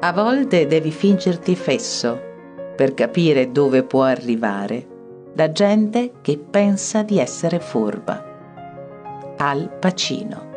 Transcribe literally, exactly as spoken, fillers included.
A volte devi fingerti fesso per capire dove può arrivare la gente che pensa di essere furba. Al Pacino.